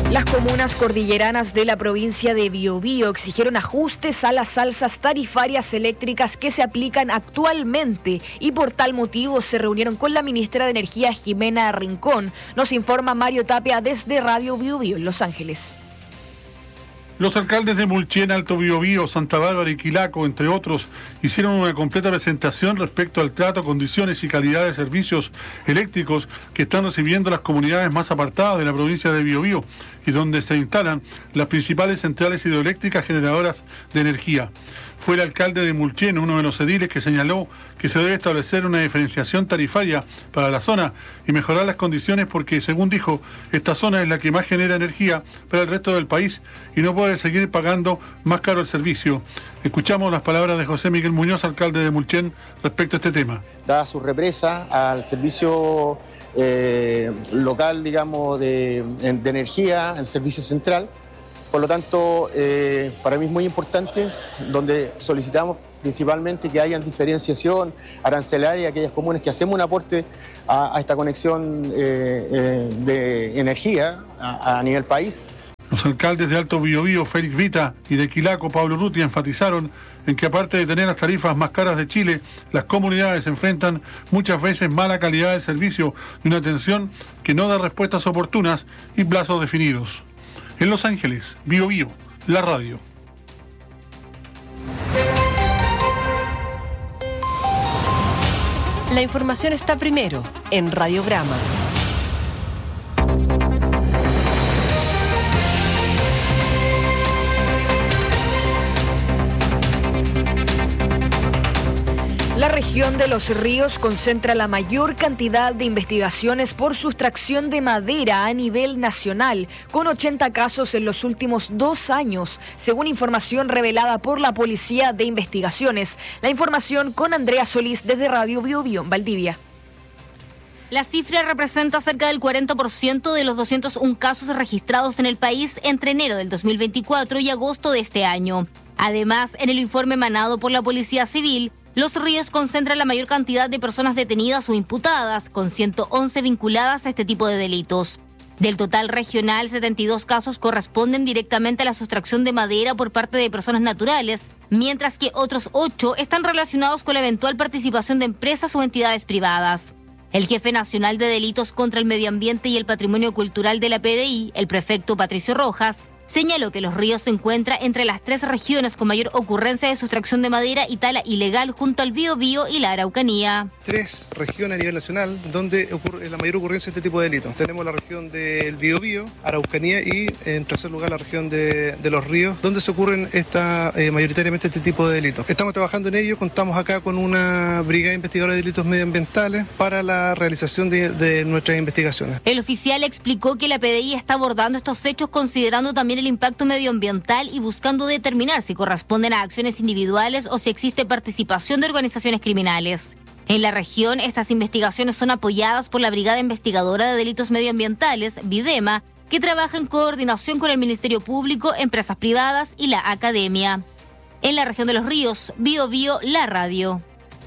Las comunas cordilleranas de la provincia de Biobío exigieron ajustes a las alzas tarifarias eléctricas que se aplican actualmente y por tal motivo se reunieron con la ministra de Energía, Jimena Rincón. Nos informa Mario Tapia desde Radio Biobío en Los Ángeles. Los alcaldes de Mulchen, Alto Biobío, Santa Bárbara y Quilaco, entre otros, hicieron una completa presentación respecto al trato, condiciones y calidad de servicios eléctricos que están recibiendo las comunidades más apartadas de la provincia de Biobío y donde se instalan las principales centrales hidroeléctricas generadoras de energía. Fue el alcalde de Mulchen, uno de los ediles, que señaló que se debe establecer una diferenciación tarifaria para la zona y mejorar las condiciones porque, según dijo, esta zona es la que más genera energía para el resto del país y no puede seguir pagando más caro el servicio. Escuchamos las palabras de José Miguel Muñoz, alcalde de Mulchen, respecto a este tema. Dada su represa al servicio local, digamos, de energía, el servicio central. Por lo tanto, para mí es muy importante, donde solicitamos principalmente que haya diferenciación arancelaria a aquellas comunes que hacemos un aporte a esta conexión de energía a nivel país. Los alcaldes de Alto Biobío, Félix Vita, y de Quilaco, Pablo Ruti, enfatizaron en que aparte de tener las tarifas más caras de Chile, las comunidades enfrentan muchas veces mala calidad del servicio y una atención que no da respuestas oportunas y plazos definidos. En Los Ángeles, Biobío, la radio. La información está primero en Radiograma. La región de Los Ríos concentra la mayor cantidad de investigaciones por sustracción de madera a nivel nacional, con 80 casos en los últimos 2 años, según información revelada por la Policía de Investigaciones. La información con Andrea Solís desde Radio Biobío, Valdivia. La cifra representa cerca del 40% de los 201 casos registrados en el país entre enero del 2024 y agosto de este año. Además, en el informe emanado por la Policía Civil, Los Ríos concentra la mayor cantidad de personas detenidas o imputadas, con 111 vinculadas a este tipo de delitos. Del total regional, 72 casos corresponden directamente a la sustracción de madera por parte de personas naturales, mientras que otros 8 están relacionados con la eventual participación de empresas o entidades privadas. El jefe nacional de delitos contra el medio ambiente y el patrimonio cultural de la PDI, el prefecto Patricio Rojas, señaló que Los Ríos se encuentra entre las 3 regiones con mayor ocurrencia de sustracción de madera y tala ilegal junto al Biobío y la Araucanía. 3 regiones a nivel nacional donde ocurre la mayor ocurrencia de este tipo de delitos. Tenemos la región del Biobío, Araucanía y, en tercer lugar, la región de Los Ríos, donde se ocurren mayoritariamente este tipo de delitos. Estamos trabajando en ello, contamos acá con una brigada investigadora de delitos medioambientales para la realización de nuestras investigaciones. El oficial explicó que la PDI está abordando estos hechos considerando también el impacto medioambiental y buscando determinar si corresponden a acciones individuales o si existe participación de organizaciones criminales. En la región, estas investigaciones son apoyadas por la Brigada Investigadora de Delitos Medioambientales, BIDEMA, que trabaja en coordinación con el Ministerio Público, empresas privadas y la academia. En la región de Los Ríos, Biobío, la radio.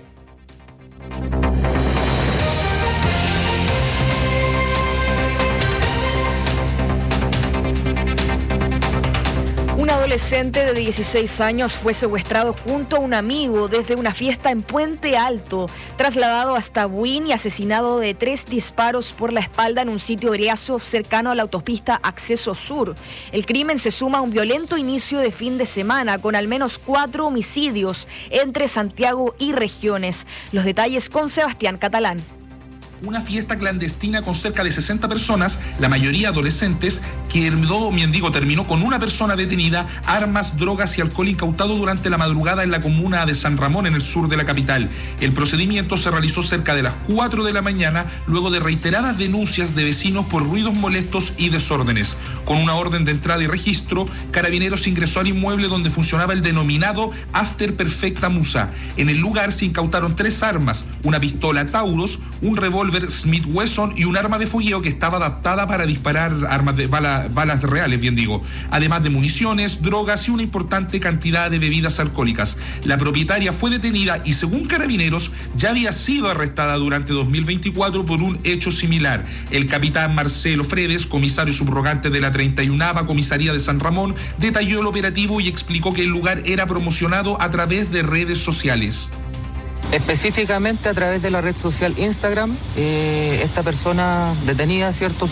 Un adolescente de 16 años fue secuestrado junto a un amigo desde una fiesta en Puente Alto, trasladado hasta Buin y asesinado de 3 disparos por la espalda en un sitio briazo cercano a la autopista Acceso Sur. El crimen se suma a un violento inicio de fin de semana con al menos 4 homicidios entre Santiago y regiones. Los detalles con Sebastián Catalán. Una fiesta clandestina con cerca de 60 personas, la mayoría adolescentes, que terminó con una persona detenida, armas, drogas y alcohol incautado durante la madrugada en la comuna de San Ramón, en el sur de la capital. El procedimiento se realizó cerca de las 4 de la mañana, luego de reiteradas denuncias de vecinos por ruidos molestos y desórdenes. Con una orden de entrada y registro, Carabineros ingresó al inmueble donde funcionaba el denominado After Perfecta Musa. En el lugar se incautaron 3 armas, una pistola Taurus, un revólver Smith Wesson y un arma de fogueo que estaba adaptada para disparar balas reales, además de municiones, drogas y una importante cantidad de bebidas alcohólicas. La propietaria fue detenida y, según Carabineros, ya había sido arrestada durante 2024 por un hecho similar. El capitán Marcelo Fredes, comisario subrogante de la 31ª Comisaría de San Ramón, detalló el operativo y explicó que el lugar era promocionado a través de redes sociales. Específicamente a través de la red social Instagram, esta persona detenida, ¿cierto?,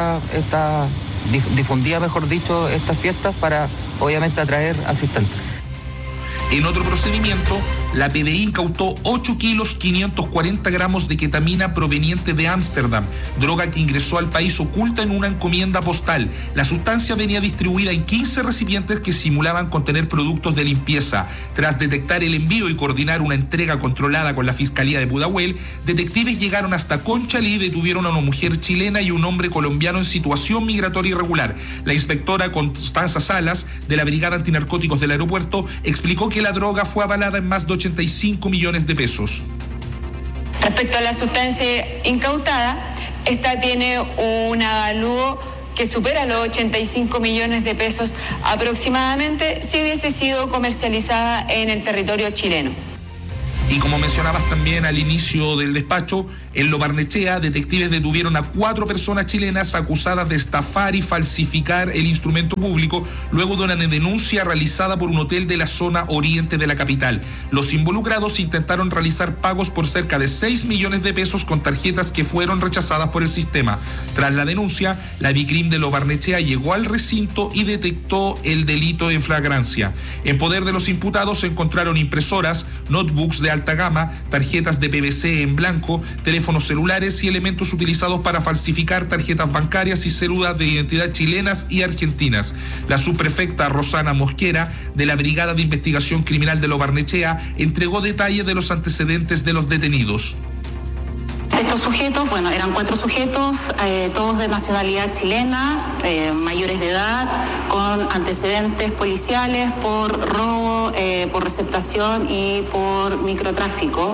difundía, mejor dicho, estas fiestas para, obviamente, atraer asistentes. En otro procedimiento, la PDI incautó 8 kilos 540 gramos de ketamina proveniente de Ámsterdam, droga que ingresó al país oculta en una encomienda postal. La sustancia venía distribuida en 15 recipientes que simulaban contener productos de limpieza. Tras detectar el envío y coordinar una entrega controlada con la Fiscalía de Pudahuel, detectives llegaron hasta Conchalí y detuvieron a una mujer chilena y un hombre colombiano en situación migratoria irregular. La inspectora Constanza Salas, de la Brigada Antinarcóticos del aeropuerto, explicó que la droga fue avalada en más de 85 millones de pesos. Respecto a la sustancia incautada, esta tiene un avalúo que supera los 85 millones de pesos aproximadamente si hubiese sido comercializada en el territorio chileno. Y como mencionabas también al inicio del despacho, en Lo Barnechea, detectives detuvieron a 4 personas chilenas acusadas de estafar y falsificar el instrumento público luego de una denuncia realizada por un hotel de la zona oriente de la capital. Los involucrados intentaron realizar pagos por cerca de 6 millones de pesos con tarjetas que fueron rechazadas por el sistema. Tras la denuncia, la Vicrim de Lo Barnechea llegó al recinto y detectó el delito en flagrancia. En poder de los imputados se encontraron impresoras, notebooks de alta gama, tarjetas de PVC en blanco, teléfonos celulares y elementos utilizados para falsificar tarjetas bancarias y cédulas de identidad chilenas y argentinas. La subprefecta Rosana Mosquera, de la Brigada de Investigación Criminal de Lo Barnechea, entregó detalles de los antecedentes de los detenidos. Estos sujetos, eran 4 sujetos, todos de nacionalidad chilena, mayores de edad, con antecedentes policiales por robo, por receptación y por microtráfico.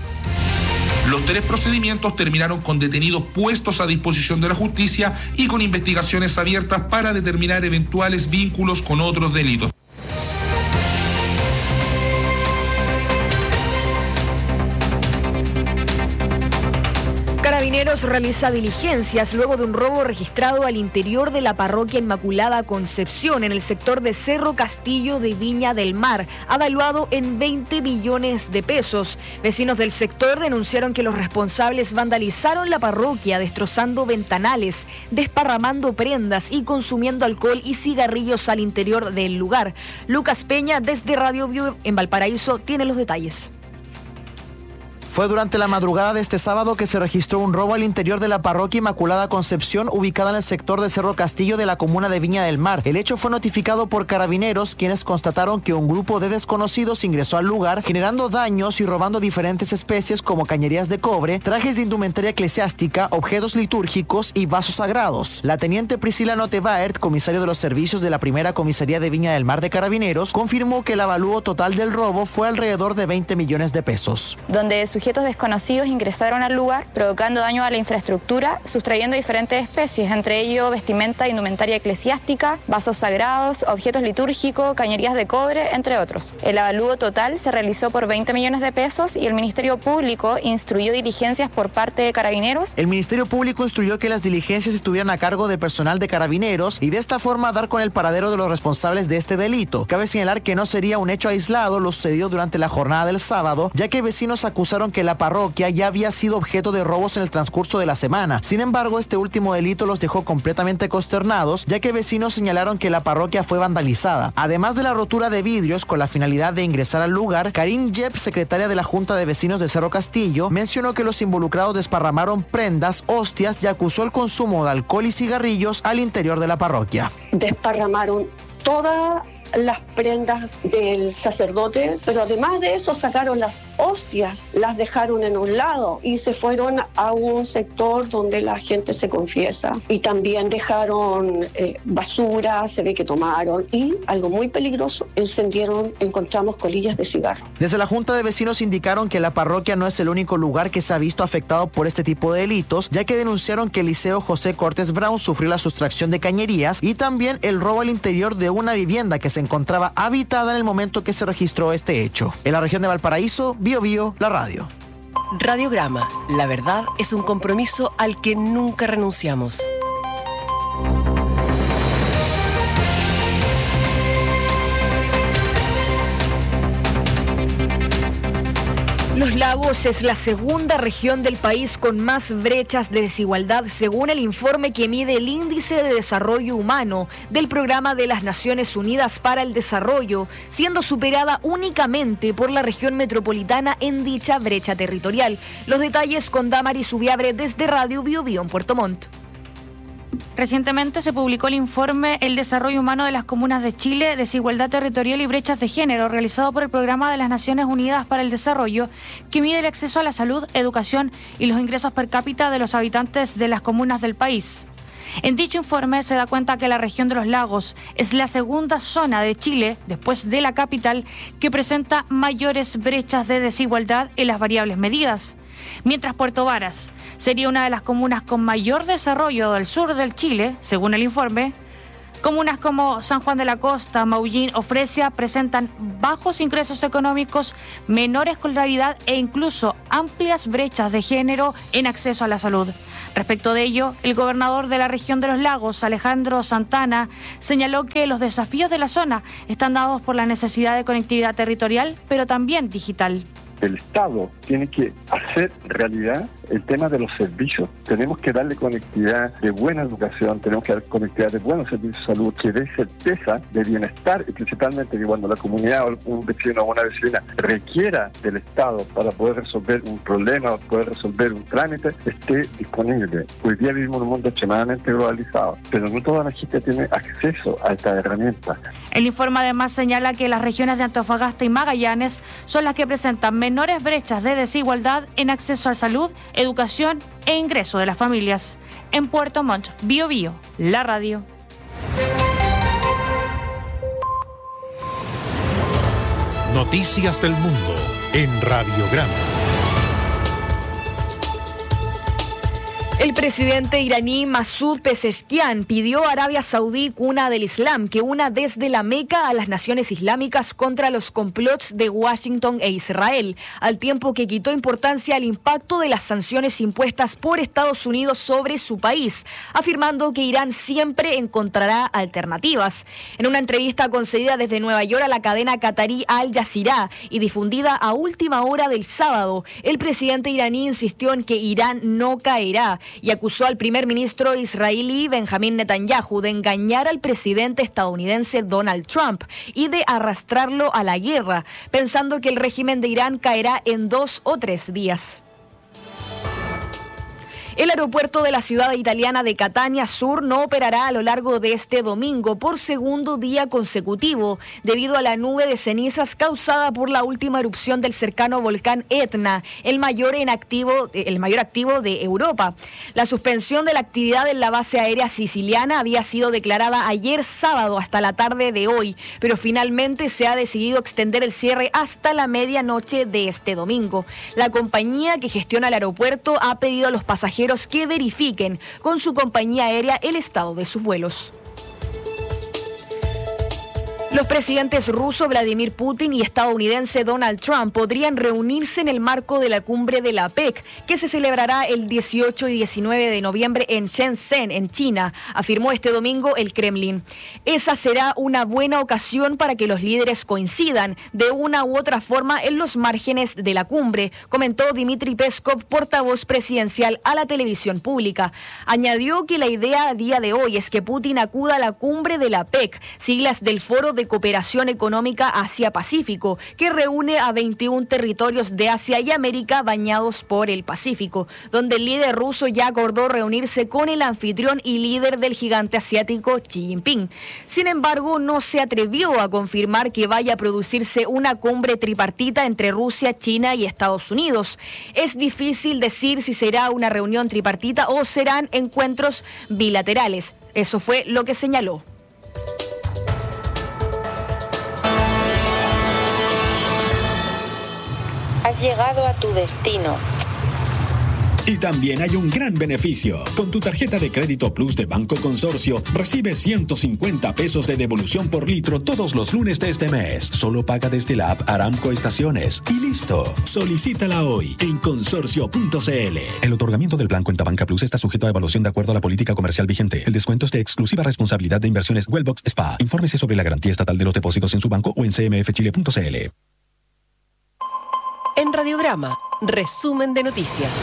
Los 3 procedimientos terminaron con detenidos puestos a disposición de la justicia y con investigaciones abiertas para determinar eventuales vínculos con otros delitos. Carabineros realiza diligencias luego de un robo registrado al interior de la parroquia Inmaculada Concepción en el sector de Cerro Castillo de Viña del Mar, avaluado en 20 millones de pesos. Vecinos del sector denunciaron que los responsables vandalizaron la parroquia, destrozando ventanales, desparramando prendas y consumiendo alcohol y cigarrillos al interior del lugar. Lucas Peña, desde Radio View en Valparaíso, tiene los detalles. Fue durante la madrugada de este sábado que se registró un robo al interior de la parroquia Inmaculada Concepción, ubicada en el sector de Cerro Castillo de la comuna de Viña del Mar. El hecho fue notificado por Carabineros, quienes constataron que un grupo de desconocidos ingresó al lugar, generando daños y robando diferentes especies como cañerías de cobre, trajes de indumentaria eclesiástica, objetos litúrgicos y vasos sagrados. La teniente Priscila Notevaert, comisario de los servicios de la primera comisaría de Viña del Mar de Carabineros, confirmó que el avalúo total del robo fue alrededor de 20 millones de pesos. Donde sujetos desconocidos ingresaron al lugar, provocando daño a la infraestructura, sustrayendo diferentes especies, entre ellos vestimenta, indumentaria eclesiástica, vasos sagrados, objetos litúrgicos, cañerías de cobre, entre otros. El avalúo total se realizó por 20 millones de pesos y el Ministerio Público instruyó diligencias por parte de Carabineros. El Ministerio Público instruyó que las diligencias estuvieran a cargo de personal de Carabineros y de esta forma dar con el paradero de los responsables de este delito. Cabe señalar que no sería un hecho aislado lo sucedido durante la jornada del sábado, ya que vecinos acusaron que la parroquia ya había sido objeto de robos en el transcurso de la semana. Sin embargo, este último delito los dejó completamente consternados, ya que vecinos señalaron que la parroquia fue vandalizada. Además de la rotura de vidrios con la finalidad de ingresar al lugar, Karin Yep, secretaria de la Junta de Vecinos de Cerro Castillo, mencionó que los involucrados desparramaron prendas, hostias y acusó el consumo de alcohol y cigarrillos al interior de la parroquia. Desparramaron toda las prendas del sacerdote, pero además de eso sacaron las hostias, las dejaron en un lado y se fueron a un sector donde la gente se confiesa. Y también dejaron basura, se ve que tomaron, y algo muy peligroso, encontramos colillas de cigarro. Desde la Junta de Vecinos indicaron que la parroquia no es el único lugar que se ha visto afectado por este tipo de delitos, ya que denunciaron que el Liceo José Cortés Brown sufrió la sustracción de cañerías y también el robo al interior de una vivienda que se encontraba habitada en el momento que se registró este hecho. En la región de Valparaíso, Biobío, la radio. Radiograma. La verdad es un compromiso al que nunca renunciamos. Los Lagos es la segunda región del país con más brechas de desigualdad, según el informe que mide el Índice de Desarrollo Humano del Programa de las Naciones Unidas para el Desarrollo, siendo superada únicamente por la región metropolitana en dicha brecha territorial. Los detalles con Damaris Ubiabre desde Radio Biobío en Puerto Montt. Recientemente se publicó el informe El desarrollo humano de las comunas de Chile, desigualdad territorial y brechas de género, realizado por el Programa de las Naciones Unidas para el Desarrollo, que mide el acceso a la salud, educación y los ingresos per cápita de los habitantes de las comunas del país. En dicho informe se da cuenta que la región de los Lagos es la segunda zona de Chile, después de la capital, que presenta mayores brechas de desigualdad en las variables medidas. Mientras Puerto Varas sería una de las comunas con mayor desarrollo del sur del Chile, según el informe, comunas como San Juan de la Costa, Maullín o Fresia presentan bajos ingresos económicos, menor escolaridad e incluso amplias brechas de género en acceso a la salud. Respecto de ello, el gobernador de la región de los Lagos, Alejandro Santana, señaló que los desafíos de la zona están dados por la necesidad de conectividad territorial, pero también digital. El Estado tiene que hacer realidad el tema de los servicios. Tenemos que darle conectividad de buena educación, tenemos que dar conectividad de buenos servicios de salud, que dé certeza de bienestar, y principalmente que cuando la comunidad o un vecino o una vecina requiera del Estado para poder resolver un problema o poder resolver un trámite, esté disponible. Hoy día vivimos en un mundo extremadamente globalizado, pero no toda la gente tiene acceso a estas herramientas. El informe además señala que las regiones de Antofagasta y Magallanes son las que presentan menores brechas de desigualdad en acceso a salud, educación e ingreso de las familias. En Puerto Montt, Biobío, la radio. Noticias del mundo en Radiograma. El presidente iraní Masoud Pezeshkian pidió a Arabia Saudí, cuna del Islam, que una desde la Meca a las naciones islámicas contra los complots de Washington e Israel, al tiempo que quitó importancia al impacto de las sanciones impuestas por Estados Unidos sobre su país, afirmando que Irán siempre encontrará alternativas. En una entrevista concedida desde Nueva York a la cadena qatarí Al Jazeera y difundida a última hora del sábado, el presidente iraní insistió en que Irán no caerá y acusó al primer ministro israelí Benjamín Netanyahu de engañar al presidente estadounidense Donald Trump y de arrastrarlo a la guerra, pensando que el régimen de Irán caerá en 2 o 3 días. El aeropuerto de la ciudad italiana de Catania Sur no operará a lo largo de este domingo por segundo día consecutivo debido a la nube de cenizas causada por la última erupción del cercano volcán Etna, el mayor activo de Europa. La suspensión de la actividad en la base aérea siciliana había sido declarada ayer sábado hasta la tarde de hoy, pero finalmente se ha decidido extender el cierre hasta la medianoche de este domingo. La compañía que gestiona el aeropuerto ha pedido a los pasajeros que verifiquen con su compañía aérea el estado de sus vuelos. Los presidentes ruso Vladimir Putin y estadounidense Donald Trump podrían reunirse en el marco de la cumbre de la APEC, que se celebrará el 18 y 19 de noviembre en Shenzhen, en China, afirmó este domingo el Kremlin. Esa será una buena ocasión para que los líderes coincidan de una u otra forma en los márgenes de la cumbre, comentó Dmitry Peskov, portavoz presidencial a la televisión pública. Añadió que la idea a día de hoy es que Putin acuda a la cumbre de la APEC, siglas del Foro de de Cooperación Económica Asia-Pacífico, que reúne a 21 territorios de Asia y América bañados por el Pacífico, donde el líder ruso ya acordó reunirse con el anfitrión y líder del gigante asiático Xi Jinping. Sin embargo, no se atrevió a confirmar que vaya a producirse una cumbre tripartita entre Rusia, China y Estados Unidos. Es difícil decir si será una reunión tripartita o serán encuentros bilaterales. Eso fue lo que señaló. Has llegado a tu destino. Y también hay un gran beneficio. Con tu tarjeta de crédito Plus de Banco Consorcio, recibes 150 pesos de devolución por litro todos los lunes de este mes. Solo paga desde la app Aramco Estaciones. Y listo. Solicítala hoy en consorcio.cl. El otorgamiento del plan Cuenta Banca Plus está sujeto a evaluación de acuerdo a la política comercial vigente. El descuento es de exclusiva responsabilidad de Inversiones Wellbox SPA. Infórmese sobre la garantía estatal de los depósitos en su banco o en cmfchile.cl. En Radiograma, resumen de noticias.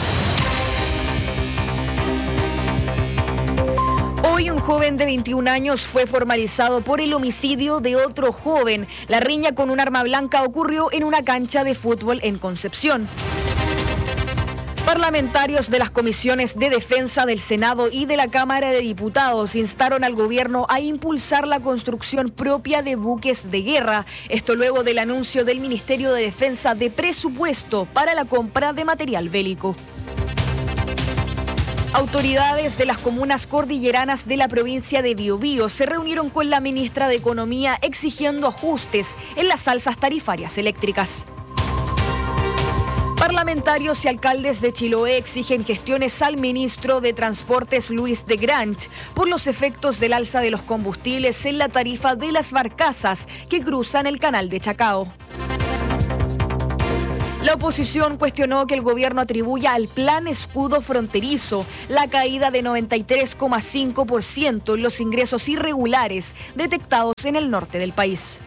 Hoy un joven de 21 años fue formalizado por el homicidio de otro joven. La riña con un arma blanca ocurrió en una cancha de fútbol en Concepción. Parlamentarios de las comisiones de defensa del Senado y de la Cámara de Diputados instaron al gobierno a impulsar la construcción propia de buques de guerra. Esto luego del anuncio del Ministerio de Defensa de presupuesto para la compra de material bélico. Autoridades de las comunas cordilleranas de la provincia de Biobío se reunieron con la ministra de Economía exigiendo ajustes en las alzas tarifarias eléctricas. Parlamentarios y alcaldes de Chiloé exigen gestiones al ministro de Transportes Luis de Grange por los efectos del alza de los combustibles en la tarifa de las barcazas que cruzan el canal de Chacao. La oposición cuestionó que el gobierno atribuya al Plan Escudo Fronterizo la caída de 93,5% en los ingresos irregulares detectados en el norte del país.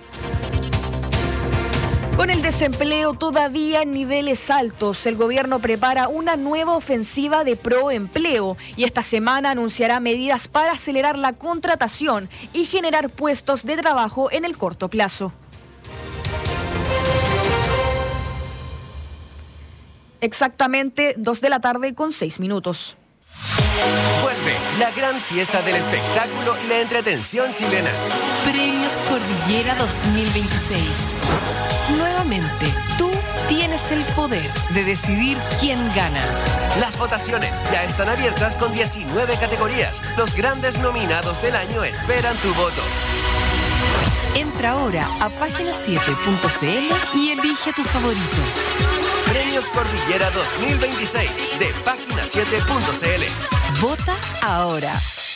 Con el desempleo todavía en niveles altos, el gobierno prepara una nueva ofensiva de proempleo y esta semana anunciará medidas para acelerar la contratación y generar puestos de trabajo en el corto plazo. Exactamente 2:06 p.m. Vuelve la gran fiesta del espectáculo y la entretención chilena. Premios Cordillera 2026. Nuevamente, tú tienes el poder de decidir quién gana. Las votaciones ya están abiertas con 19 categorías. Los grandes nominados del año esperan tu voto. Entra ahora a página7.cl y elige tus favoritos. Premios Cordillera 2026 de página7.cl. Vota ahora.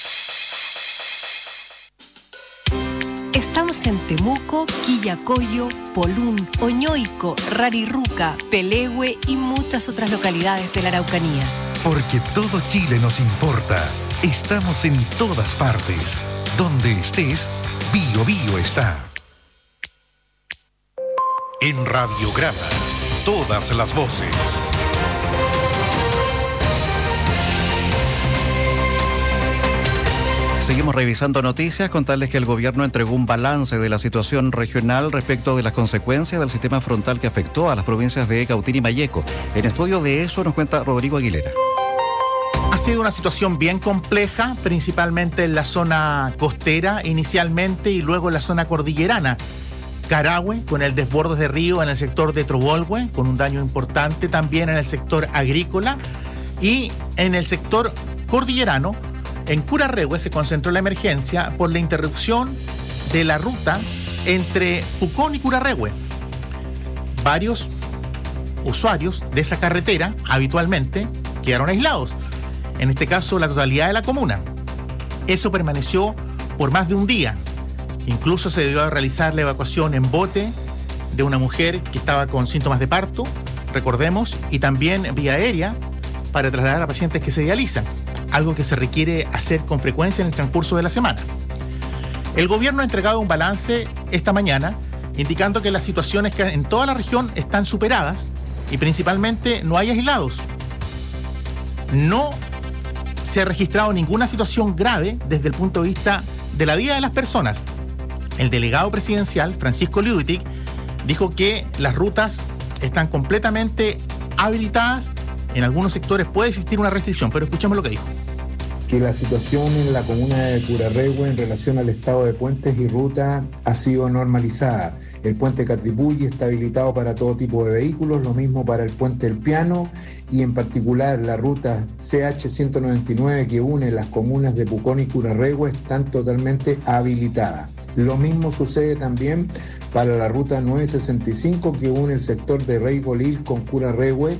Estamos en Temuco, Quillacollo, Polún, Oñoico, Rarirruca, Pelehue y muchas otras localidades de la Araucanía. Porque todo Chile nos importa. Estamos en todas partes. Donde estés, Biobío está. En Radiograma, todas las voces. Seguimos revisando noticias, contarles que el gobierno entregó un balance de la situación regional respecto de las consecuencias del sistema frontal que afectó a las provincias de Cautín y Malleco. En estudio de eso nos cuenta Rodrigo Aguilera. Ha sido una situación bien compleja, principalmente en la zona costera inicialmente y luego en la zona cordillerana. Carahue, con el desbordes de río en el sector de Trobolhue, con un daño importante también en el sector agrícola, y en el sector cordillerano, en Curarrehue se concentró la emergencia por la interrupción de la ruta entre Pucón y Curarrehue. Varios usuarios de esa carretera habitualmente quedaron aislados, en este caso la totalidad de la comuna. Eso permaneció por más de un día. Incluso se debió realizar la evacuación en bote de una mujer que estaba con síntomas de parto, recordemos, y también vía aérea para trasladar a pacientes que se dializan, algo que se requiere hacer con frecuencia en el transcurso de la semana. El gobierno ha entregado un balance esta mañana indicando que las situaciones que en toda la región están superadas y principalmente no hay aislados. No se ha registrado ninguna situación grave desde el punto de vista de la vida de las personas. el delegado presidencial, Francisco Liutic, dijo que las rutas están completamente habilitadas. En algunos sectores puede existir una restricción, pero escuchemos lo que dijo. Que la situación en la comuna de Curarrehue en relación al estado de puentes y rutas ha sido normalizada. El puente Catripulli está habilitado para todo tipo de vehículos, lo mismo para el puente El Piano y en particular la ruta CH199 que une las comunas de Pucón y Curarrehue están totalmente habilitadas. Lo mismo sucede también para la ruta 965 que une el sector de Reigolil con Curarrehue.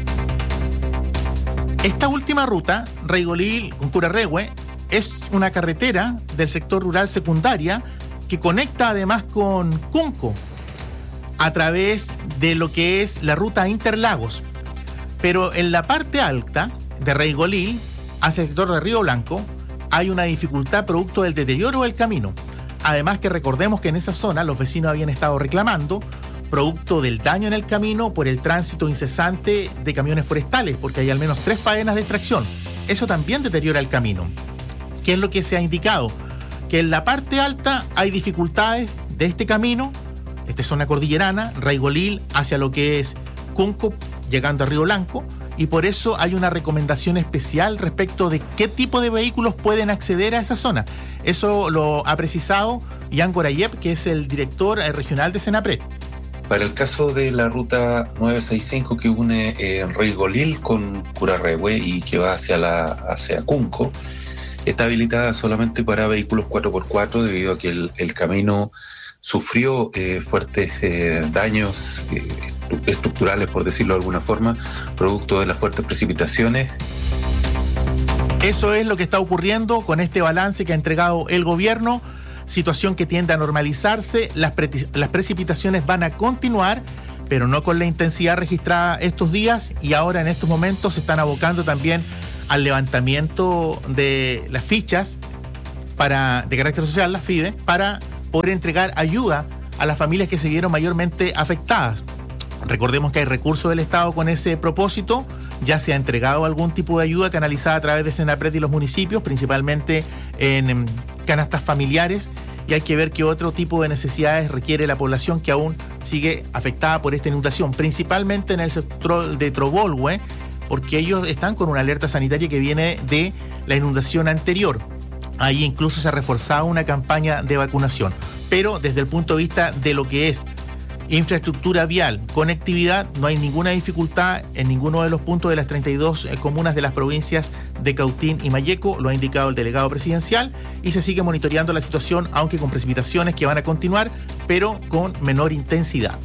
Esta última ruta, Reigolil con Curarrehue, es una carretera del sector rural secundaria que conecta además con Cunco a través de lo que es la ruta Interlagos. Pero en la parte alta de Reigolil, hacia el sector de Río Blanco, hay una dificultad producto del deterioro del camino. Además que recordemos que en esa zona los vecinos habían estado reclamando producto del daño en el camino por el tránsito incesante de camiones forestales, porque hay al menos 3 faenas de extracción. Eso también deteriora el camino. ¿Qué es lo que se ha indicado? Que en la parte alta hay dificultades de este camino, esta zona cordillerana, Reigolil hacia lo que es Cunco, llegando a Río Blanco, y por eso hay una recomendación especial respecto de qué tipo de vehículos pueden acceder a esa zona. Eso lo ha precisado Jan Gorayep, que es el director regional de Senapred. Para el caso de la ruta 965 que une Reigolil con Curarrehue y que va hacia Cunco, está habilitada solamente para vehículos 4x4 debido a que el camino sufrió fuertes daños estructurales, por decirlo de alguna forma, producto de las fuertes precipitaciones. Eso es lo que está ocurriendo con este balance que ha entregado el gobierno. Situación que tiende a normalizarse, las precipitaciones van a continuar, pero no con la intensidad registrada estos días, y ahora en estos momentos se están abocando también al levantamiento de las fichas de carácter social, las FIDE, para poder entregar ayuda a las familias que se vieron mayormente afectadas. Recordemos que hay recursos del Estado con ese propósito, ya se ha entregado algún tipo de ayuda canalizada a través de Senapred y los municipios, principalmente en canastas familiares, y hay que ver qué otro tipo de necesidades requiere la población que aún sigue afectada por esta inundación, principalmente en el sector de Trobolhue, porque ellos están con una alerta sanitaria que viene de la inundación anterior. Ahí incluso se ha reforzado una campaña de vacunación, pero desde el punto de vista de lo que es infraestructura vial, conectividad, no hay ninguna dificultad en ninguno de los puntos de las 32 comunas de las provincias de Cautín y Malleco, lo ha indicado el delegado presidencial, y se sigue monitoreando la situación, aunque con precipitaciones que van a continuar, pero con menor intensidad.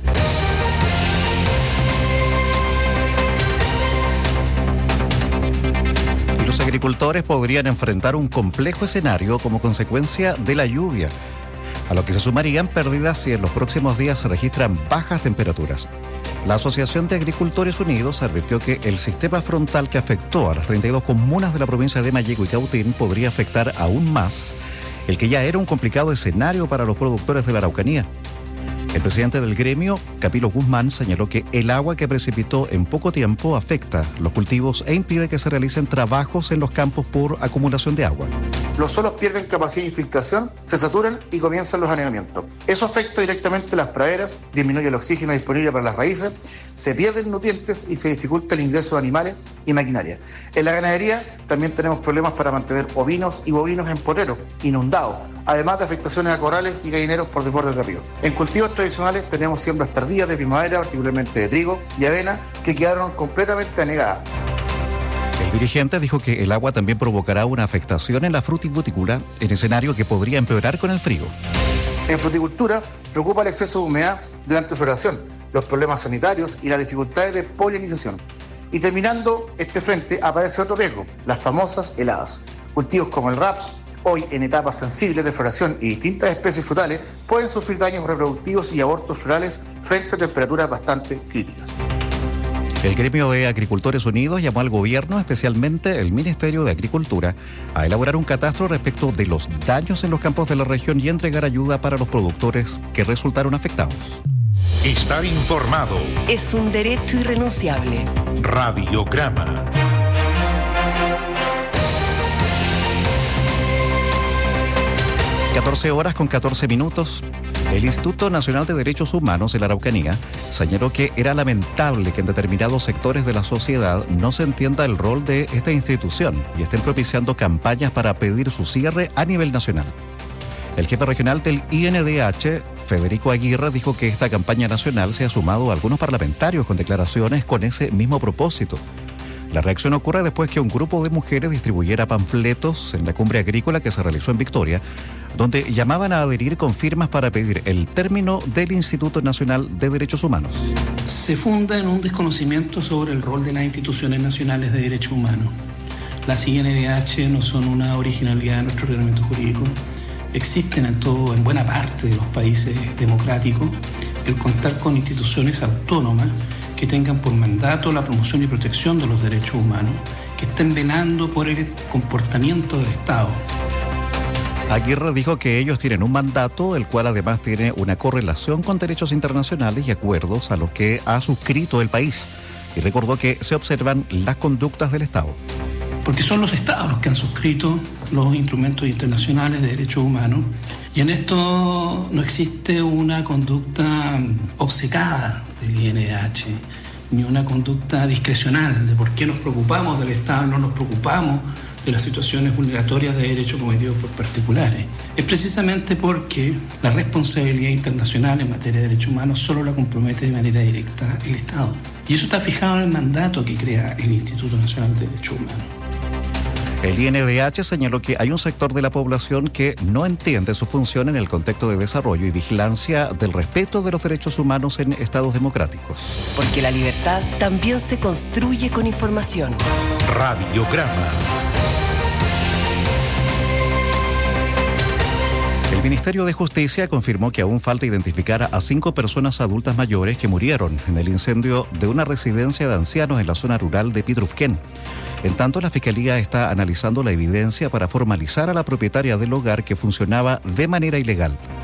Y los agricultores podrían enfrentar un complejo escenario como consecuencia de la lluvia, a lo que se sumarían pérdidas si en los próximos días se registran bajas temperaturas. La Asociación de Agricultores Unidos advirtió que el sistema frontal que afectó a las 32 comunas de la provincia de Malleco y Cautín podría afectar aún más el que ya era un complicado escenario para los productores de la Araucanía. El presidente del gremio, Capilo Guzmán, señaló que el agua que precipitó en poco tiempo afecta los cultivos e impide que se realicen trabajos en los campos por acumulación de agua. Los suelos pierden capacidad de infiltración, se saturan y comienzan los anegamientos. Eso afecta directamente las praderas, disminuye el oxígeno disponible para las raíces, se pierden nutrientes y se dificulta el ingreso de animales y maquinaria. En la ganadería también tenemos problemas para mantener ovinos y bovinos en potreros, inundados, además de afectaciones a corrales y gallineros por desbordes de río. En cultivos tradicionales tenemos siembras tardías de primavera, particularmente de trigo y avena, que quedaron completamente anegadas. El dirigente dijo que el agua también provocará una afectación en la fruticultura, en escenario que podría empeorar con el frío. En fruticultura preocupa el exceso de humedad durante floración, los problemas sanitarios y las dificultades de polinización. Y terminando este frente aparece otro riesgo, las famosas heladas. Cultivos como el raps, hoy en etapas sensibles de floración y distintas especies frutales, pueden sufrir daños reproductivos y abortos florales frente a temperaturas bastante críticas. El gremio de Agricultores Unidos llamó al gobierno, especialmente el Ministerio de Agricultura, a elaborar un catastro respecto de los daños en los campos de la región y entregar ayuda para los productores que resultaron afectados. Estar informado es un derecho irrenunciable. Radiograma. 14:14. El Instituto Nacional de Derechos Humanos de la Araucanía señaló que era lamentable que en determinados sectores de la sociedad no se entienda el rol de esta institución y estén propiciando campañas para pedir su cierre a nivel nacional. El jefe regional del INDH, Federico Aguirre, dijo que esta campaña nacional se ha sumado a algunos parlamentarios con declaraciones con ese mismo propósito. La reacción ocurre después que un grupo de mujeres distribuyera panfletos en la cumbre agrícola que se realizó en Victoria, donde llamaban a adherir con firmas para pedir el término del Instituto Nacional de Derechos Humanos. Se funda en un desconocimiento sobre el rol de las instituciones nacionales de derechos humanos. Las INDH no son una originalidad de nuestro ordenamiento jurídico. Existen en buena parte de los países democráticos el contar con instituciones autónomas que tengan por mandato la promoción y protección de los derechos humanos, que estén velando por el comportamiento del Estado. Aguirre dijo que ellos tienen un mandato, el cual además tiene una correlación con derechos internacionales y acuerdos a los que ha suscrito el país, y recordó que se observan las conductas del Estado. Porque son los estados los que han suscrito los instrumentos internacionales de derechos humanos, y en esto no existe una conducta obcecada del INDH, ni una conducta discrecional de por qué nos preocupamos del Estado, no nos preocupamos de las situaciones vulneratorias de derechos cometidos por particulares. Es precisamente porque la responsabilidad internacional en materia de derechos humanos solo la compromete de manera directa el Estado. Y eso está fijado en el mandato que crea el Instituto Nacional de Derechos Humanos. El INDH señaló que hay un sector de la población que no entiende su función en el contexto de desarrollo y vigilancia del respeto de los derechos humanos en estados democráticos. Porque la libertad también se construye con información. Radiograma. El Ministerio de Justicia confirmó que aún falta identificar a 5 personas adultas mayores que murieron en el incendio de una residencia de ancianos en la zona rural de Pitrufquén. En tanto, la Fiscalía está analizando la evidencia para formalizar a la propietaria del hogar que funcionaba de manera ilegal.